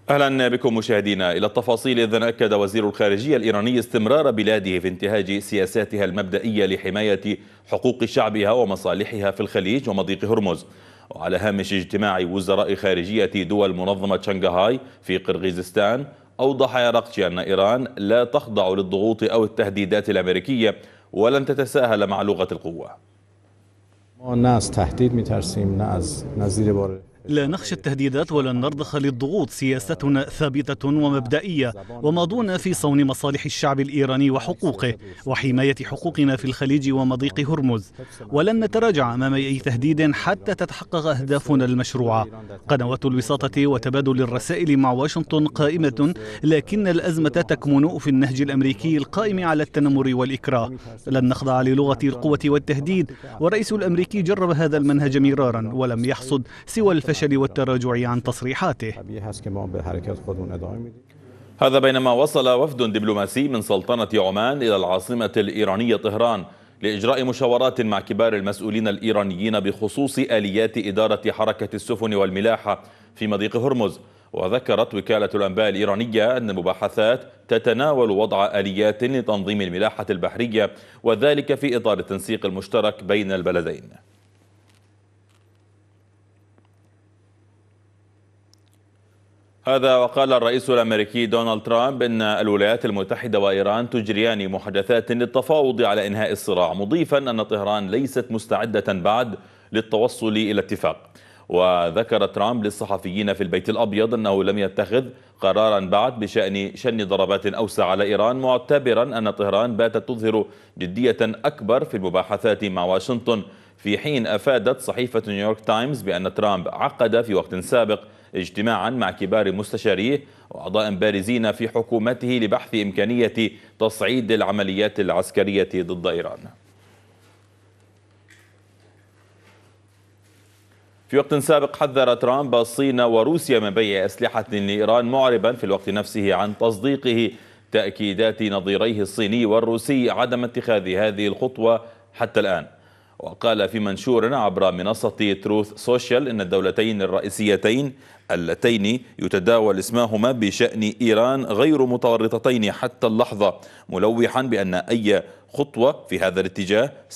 أهلا بكم مشاهدينا إلى التفاصيل. إذن أكد وزير الخارجية الإيراني استمرار بلاده في انتهاج سياساتها المبدئية لحماية حقوق شعبها ومصالحها في الخليج ومضيق هرمز. وعلى هامش اجتماع وزراء خارجية دول منظمة شنغهاي في قرغيزستان، أوضح يراقتشي أن إيران لا تخضع للضغوط أو التهديدات الأمريكية ولن تتساهل مع لغة القوة. لا نخشى التهديدات ولن نرضخ للضغوط، سياستنا ثابتة ومبدئية وماضون في صون مصالح الشعب الإيراني وحقوقه وحماية حقوقنا في الخليج ومضيق هرمز، ولن نتراجع أمام أي تهديد حتى تتحقق أهدافنا المشروعة. قنوات الوساطة وتبادل الرسائل مع واشنطن قائمة، لكن الأزمة تكمن في النهج الأمريكي القائم على التنمر والإكراه. لن نخضع للغة القوة والتهديد، والرئيس الأمريكي جرب هذا المنهج مرارا ولم يحصد سوى الفشل والتراجع عن تصريحاته. هذا بينما وصل وفد دبلوماسي من سلطنة عمان إلى العاصمة الإيرانية طهران لإجراء مشاورات مع كبار المسؤولين الإيرانيين بخصوص آليات إدارة حركة السفن والملاحة في مضيق هرمز. وذكرت وكالة الأنباء الإيرانية أن المباحثات تتناول وضع آليات لتنظيم الملاحة البحرية، وذلك في إطار التنسيق المشترك بين البلدين. هذا وقال الرئيس الأمريكي دونالد ترامب إن الولايات المتحدة وإيران تجريان محادثات للتفاوض على إنهاء الصراع، مضيفا أن طهران ليست مستعدة بعد للتوصل إلى اتفاق. وذكر ترامب للصحفيين في البيت الأبيض أنه لم يتخذ قرارا بعد بشأن شن ضربات أوسع على إيران، معتبرا أن طهران باتت تظهر جدية أكبر في المباحثات مع واشنطن، في حين أفادت صحيفة نيويورك تايمز بأن ترامب عقد في وقت سابق اجتماعا مع كبار مستشاريه وأعضاء بارزين في حكومته لبحث إمكانية تصعيد العمليات العسكرية ضد إيران. في وقت سابق حذر ترامب الصين وروسيا من بيع أسلحة لإيران، معربا في الوقت نفسه عن تصديقه تأكيدات نظيريه الصيني والروسي عدم اتخاذ هذه الخطوة حتى الآن. وقال في منشور عبر منصة تروث سوشيال إن الدولتين الرئيسيتين اللتين يتداول اسمهما بشأن إيران غير متورطتين حتى اللحظة، ملوحا بأن أي خطوة في هذا الاتجاه